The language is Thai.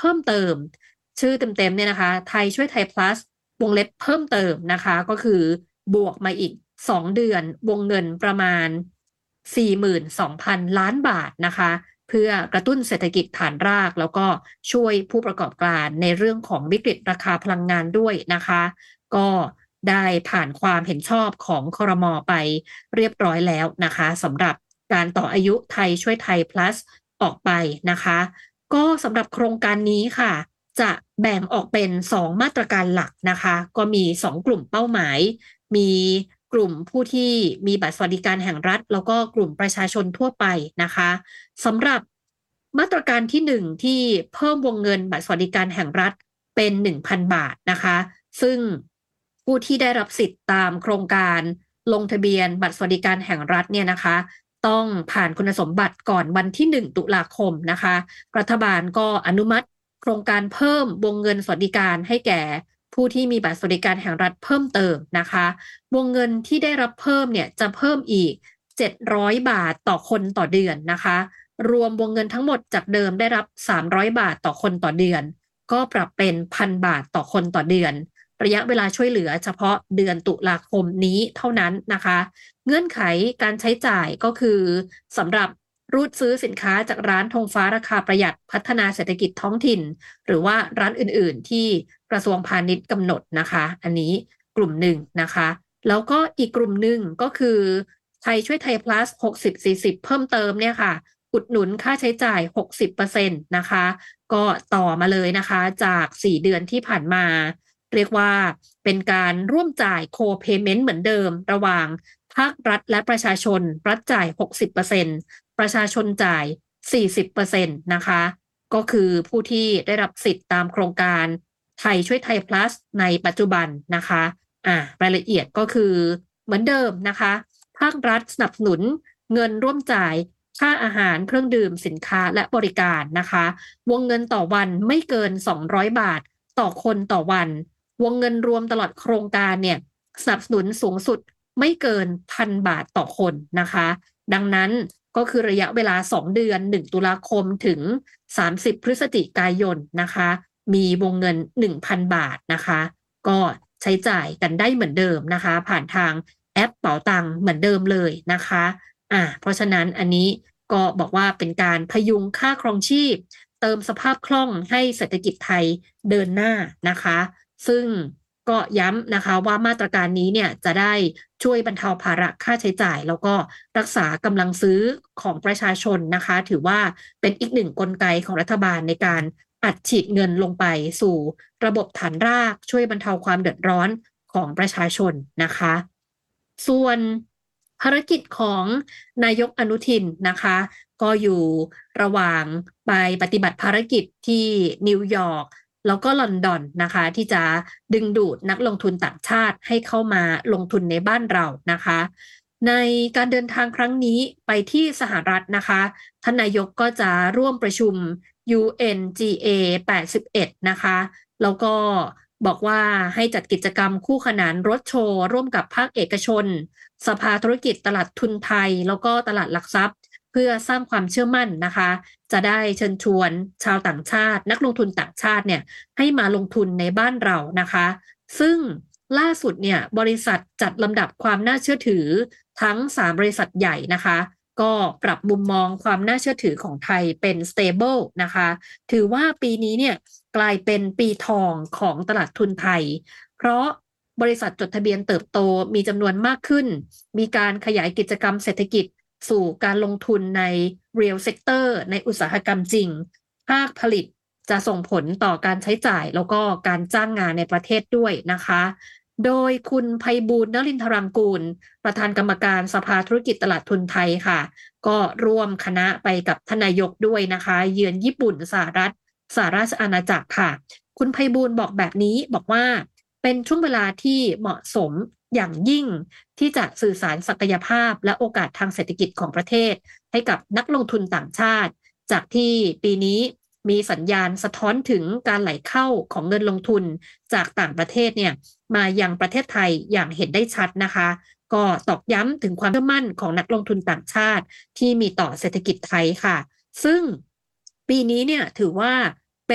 พิ่มเติมชื่อเต็มๆเนี่ยนะคะไทยช่วยไทย plus วงเล็บเพิ่มเติมนะคะก็คือบวกมาอีก2 เดือนวงเงินประมาณ42,000 ล้านบาทนะคะเพื่อกระตุ้นเศรษฐกิจฐานรากแล้วก็ช่วยผู้ประกอบการในเรื่องของวิกฤตราคาพลังงานด้วยนะคะก็ได้ผ่านความเห็นชอบของครม.ไปเรียบร้อยแล้วนะคะสำหรับการต่ออายุไทยช่วยไทย plus ออกไปนะคะก็สำหรับโครงการนี้ค่ะจะแบ่งออกเป็น2มาตรการหลักนะคะก็มี2กลุ่มเป้าหมายมีกลุ่มผู้ที่มีบัตรสวัสดิการแห่งรัฐแล้วก็กลุ่มประชาชนทั่วไปนะคะสำหรับมาตรการที่1ที่เพิ่มวงเงินบัตรสวัสดิการแห่งรัฐเป็น 1,000 บาทนะคะซึ่งผู้ที่ได้รับสิทธิ์ตามโครงการลงทะเบียนบัตรสวัสดิการแห่งรัฐเนี่ยนะคะต้องผ่านคุณสมบัติก่อนวันที่1ตุลาคมนะคะรัฐบาลก็อนุมัติโครงการเพิ่มวงเงินสวัสดิการให้แก่ผู้ที่มีบัตรสวัสดิการแห่งรัฐเพิ่มเติมนะคะวงเงินที่ได้รับเพิ่มเนี่ยจะเพิ่มอีก700 บาทต่อคนต่อเดือนนะคะรวมวงเงินทั้งหมดจากเดิมได้รับ300 บาทต่อคนต่อเดือนก็ปรับเป็น1,000 บาทต่อคนต่อเดือนระยะเวลาช่วยเหลือเฉพาะเดือนตุลาคมนี้เท่านั้นนะคะเงื่อนไขการใช้จ่ายก็คือสำหรับรูดซื้อสินค้าจากร้านธงฟ้าราคาประหยัดพัฒนาเศรษฐกิจท้องถิ่นหรือว่าร้านอื่นๆที่กระทรวงพาณิชย์กำหนดนะคะอันนี้กลุ่มหนึ่งนะคะแล้วก็อีกกลุ่มหนึ่งก็คือไทยช่วยไทย plus 60-40เพิ่มเติมเนี่ยค่ะอุดหนุนค่าใช้จ่าย 60% นะคะก็ต่อมาเลยนะคะจาก4เดือนที่ผ่านมาเรียกว่าเป็นการร่วมจ่าย co-payment เหมือนเดิมระหว่างภาครัฐและประชาชนรัฐจ่าย 60%ประชาชนจ่าย 40% นะคะก็คือผู้ที่ได้รับสิทธิ์ตามโครงการไทยช่วยไทย plus ในปัจจุบันนะคะรายละเอียดก็คือเหมือนเดิมนะคะภาครัฐสนับสนุนเงินร่วมจ่ายค่าอาหารเครื่องดื่มสินค้าและบริการนะคะวงเงินต่อวันไม่เกิน200 บาทต่อคนต่อวันวงเงินรวมตลอดโครงการเนี่ยสนับสนุนสูงสุดไม่เกิน1,000 บาทต่อคนนะคะดังนั้นก็คือระยะเวลา2เดือน1ตุลาคมถึง30พฤศจิกายนนะคะมีวงเงิน 1,000 บาทนะคะก็ใช้จ่ายกันได้เหมือนเดิมนะคะผ่านทางแอปเป๋าตังเหมือนเดิมเลยนะคะเพราะฉะนั้นอันนี้ก็บอกว่าเป็นการพยุงค่าครองชีพเติมสภาพคล่องให้เศรษฐกิจไทยเดินหน้านะคะซึ่งก็ย้ำนะคะว่ามาตรการนี้เนี่ยจะได้ช่วยบรรเทาภาระค่าใช้จ่ายแล้วก็รักษากำลังซื้อของประชาชนนะคะถือว่าเป็นอีกหนึ่งกลไกของรัฐบาลในการอัดฉีดเงินลงไปสู่ระบบฐานรากช่วยบรรเทาความเดือดร้อนของประชาชนนะคะส่วนภารกิจของนายกอนุทินนะคะก็อยู่ระหว่างไปปฏิบัติภารกิจที่นิวยอร์กแล้วก็ลอนดอนนะคะที่จะดึงดูดนักลงทุนต่างชาติให้เข้ามาลงทุนในบ้านเรานะคะในการเดินทางครั้งนี้ไปที่สหรัฐนะคะท่านนายกก็จะร่วมประชุม UNGA 81นะคะแล้วก็บอกว่าให้จัดกิจกรรมคู่ขนานรถโชว์ร่วมกับภาคเอกชนสภาธุรกิจตลาดทุนไทยแล้วก็ตลาดหลักทรัพย์เพื่อสร้างความเชื่อมั่นนะคะจะได้เชิญชวนชาวต่างชาตินักลงทุนต่างชาติเนี่ยให้มาลงทุนในบ้านเรานะคะซึ่งล่าสุดเนี่ยบริษัทจัดลำดับความน่าเชื่อถือทั้ง3บริษัทใหญ่นะคะก็ปรับมุมมองความน่าเชื่อถือของไทยเป็น stable นะคะถือว่าปีนี้เนี่ยกลายเป็นปีทองของตลาดทุนไทยเพราะบริษัทจดทะเบียนเติบโตมีจำนวนมากขึ้นมีการขยายกิจกรรมเศรษฐกิจสู่การลงทุนใน real sector ในอุตสาหกรรมจริงภาคผลิตจะส่งผลต่อการใช้จ่ายแล้วก็การจ้างงานในประเทศด้วยนะคะโดยคุณไพบูลย์ นฤมลรังกูลประธานกรรมการสภาธุรกิจตลาดทุนไทยค่ะก็ร่วมคณะไปกับทนายกด้วยนะคะเยือนญี่ปุ่นสหรัฐสหราชอาณาจักรค่ะคุณไพบูลย์บอกแบบนี้บอกว่าเป็นช่วงเวลาที่เหมาะสมอย่างยิ่งที่จะสื่อสารศักยภาพและโอกาสทางเศรษฐกิจของประเทศให้กับนักลงทุนต่างชาติจากที่ปีนี้มีสัญญาณสะท้อนถึงการไหลเข้าของเงินลงทุนจากต่างประเทศเนี่ยมายังประเทศไทยอย่างเห็นได้ชัดนะคะก็ตอกย้ำถึงความเชื่อมั่นของนักลงทุนต่างชาติที่มีต่อเศรษฐกิจไทยค่ะซึ่งปีนี้เนี่ยถือว่า